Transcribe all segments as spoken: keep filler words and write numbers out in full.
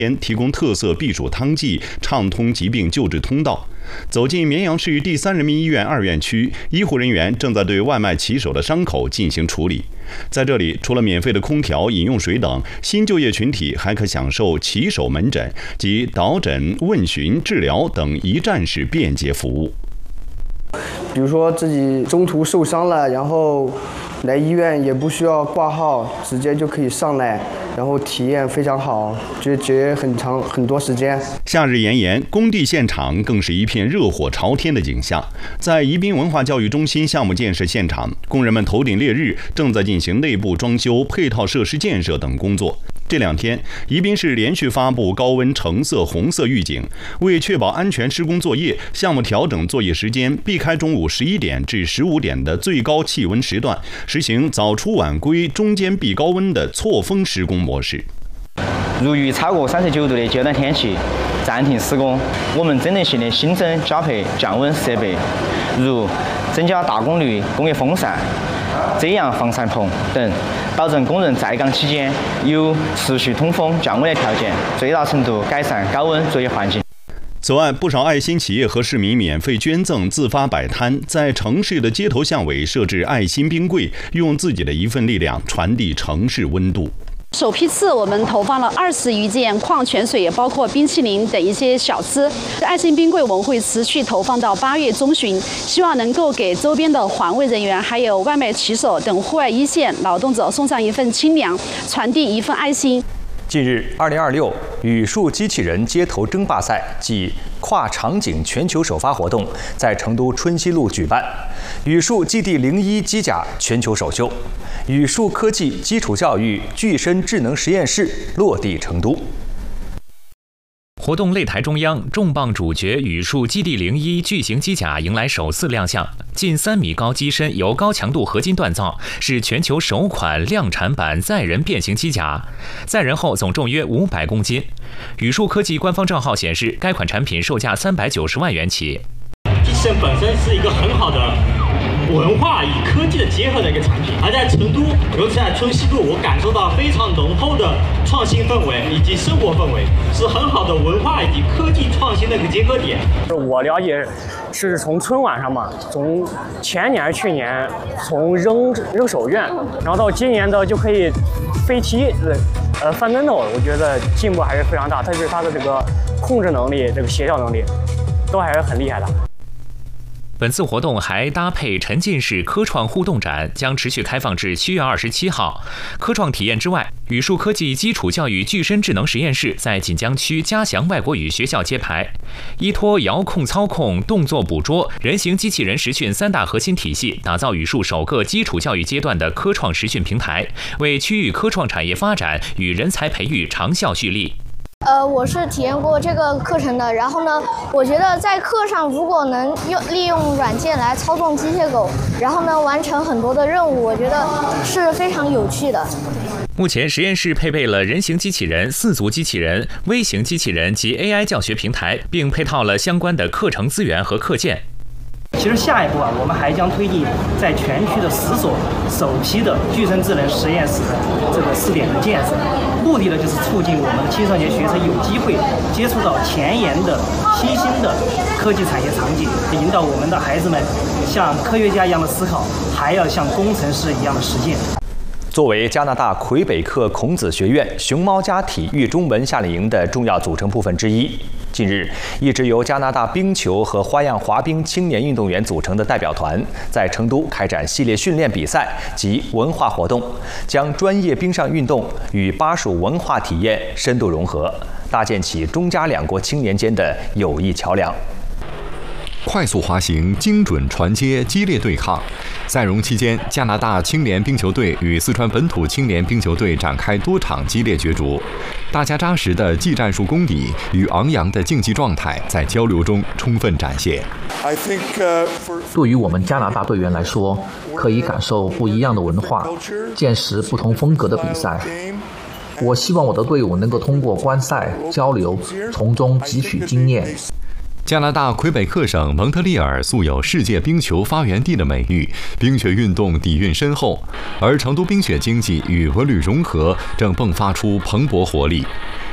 提供特色避暑汤剂，畅通疾病救治通道。走进绵阳市第三人民医院二院区，医护人员正在对外卖骑手的伤口进行处理。在这里，除了免费的空调、饮用水等，新就业群体还可享受骑手门诊及导诊、问询、治疗等一站式便捷服务。 比如说自己中途受伤了，然后来医院也不需要挂号，直接就可以上来，然后体验非常好，就节很长很多时间。 夏日炎炎，工地现场更是一片热火朝天的景象。在宜宾文化教育中心项目建设现场，工人们头顶烈日，正在进行内部装修、配套设施建设等工作。这两天，宜宾市连续发布高温橙色、红色预警，为确保安全施工作业，项目调整作业时间，避开中午十一点至十五点的最高气温时段，实行早出晚归、中间避高温的错峰施工模式。 如遇超过三十九度的极端天气，暂停施工。我们针对性的新增加配降温设备，如增加大功率工业风扇、遮阳防晒棚等，保证工人在岗期间有持续通风降温的条件，最大程度改善高温作业环境。 此外，不少爱心企业和市民免费捐赠、自发摆摊，在城市的街头巷尾设置爱心冰柜，用自己的一份力量传递城市温度。 首批次我们投放了二十余件矿泉水，也包括冰淇淋等一些小吃。爱心冰柜我们会持续投放到八月中旬，希望能够给周边的环卫人员、还有外卖骑手等户外一线劳动者送上一份清凉，传递一份爱心。 近日，二零二六语数机器人街头争霸赛暨跨场景全球首发活动在成都春熙路举办，语数 G D 零一机甲全球首秀，语数科技基础教育具身智能实验室落地成都。 活动擂台中央，重磅主角语数 G D 零一巨型机甲迎来首次亮相。近三米高机身由高强度合金锻造，是全球首款量产版载人变形机甲，载人后总重约五百公斤。语数科技官方账号显示，该款产品售价三百九十万元起。 机器人本身是一个很好的文化与科技的结合的一个产品，而在成都，尤其在春熙路，我感受到非常浓厚的创新氛围以及生活氛围，是很好的文化以及科技创新的一个结合点。 我了解是从春晚上嘛，从前年去年从扔扔手绢，然后到今年的就可以飞踢，呃翻跟头，我觉得进步还是非常大，特别是它的这个控制能力、这个协调能力，都还是很厉害的。 本次活动还搭配沉浸式科创互动展，将持续开放至七月二十七号。科创体验之外，语数科技基础教育具身智能实验室在锦江区嘉祥外国语学校揭牌，依托遥控操控、动作捕捉、人形机器人实训三大核心体系，打造语数首个基础教育阶段的科创实训平台，为区域科创产业发展与人才培育长效蓄力。 呃，我是体验过这个课程的，然后呢，我觉得在课上如果能用利用软件来操纵机械狗，然后呢完成很多的任务，我觉得是非常有趣的。 目前实验室配备了人形机器人、四足机器人、微型机器人及 A I 教学平台，并配套了相关的课程资源和课件。 其实下一步啊，我们还将推进在全区的十所首批的具身智能实验室的这个试点的建设，目的呢就是促进我们的青少年学生有机会接触到前沿的新兴的科技产业场景，引导我们的孩子们像科学家一样的思考，还要像工程师一样的实践。 作为加拿大魁北克孔子学院熊猫家体育中文夏令营的重要组成部分之一，近日，一支由加拿大冰球和花样滑冰青年运动员组成的代表团，在成都开展系列训练比赛及文化活动，将专业冰上运动与巴蜀文化体验深度融合，搭建起中加两国青年间的友谊桥梁。 快速滑行、精准传接、激烈对抗。赛荣期间，加拿大青年冰球队与四川本土青年冰球队展开多场激烈角逐，大家扎实的技战术功底与昂扬的竞技状态在交流中充分展现。 对于我们加拿大队员来说，可以感受不一样的文化，见识不同风格的比赛。我希望我的队伍能够通过观赛交流，从中汲取经验。 加拿大魁北克省蒙特利尔素有世界冰球发源地的美誉，冰雪运动底蕴深厚，而成都冰雪经济与文旅融合正迸发出蓬勃活力。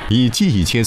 以记忆切